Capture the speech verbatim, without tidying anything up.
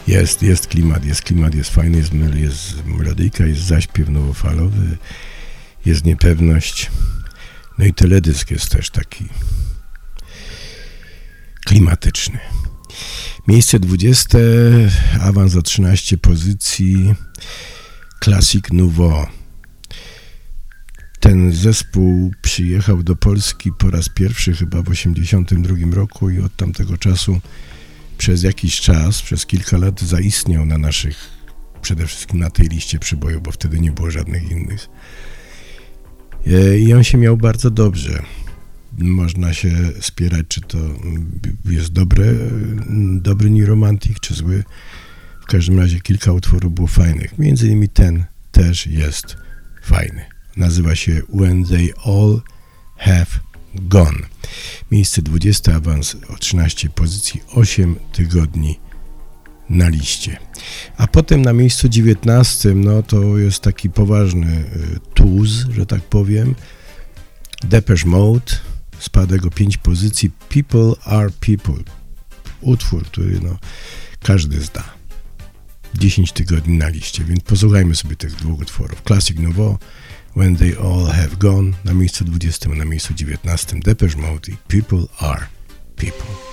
Jest, jest klimat, jest klimat, jest fajny, jest, jest melodyjka, jest zaśpiew nowofalowy, jest niepewność. No i teledysk jest też taki klimatyczny. Miejsce dwudzieste, awans o trzynaście pozycji, Classic Nouveau. Ten zespół przyjechał do Polski po raz pierwszy chyba w osiemdziesiątym drugim roku i od tamtego czasu przez jakiś czas, przez kilka lat zaistniał na naszych, przede wszystkim na tej liście przybojów, bo wtedy nie było żadnych innych. I on się miał bardzo dobrze. Można się spierać, czy to jest dobre, dobry New Romantic, czy zły. W każdym razie kilka utworów było fajnych. Między innymi ten też jest fajny. Nazywa się When They All Have Gone. Miejsce dwudzieste, awans o trzynaście pozycji, osiem tygodni na liście. A potem na miejscu dziewiętnastym, no to jest taki poważny y, tuz, że tak powiem. Depeche Mode, spadek o pięć pozycji, People Are People. Utwór, który no każdy zna. dziesięć tygodni na liście, więc posłuchajmy sobie tych dwóch utworów. Classic Nouveau, When They All Have Gone, na miejscu dwudziestym, na miejscu dziewiętnastym Depeche Mode i People Are People.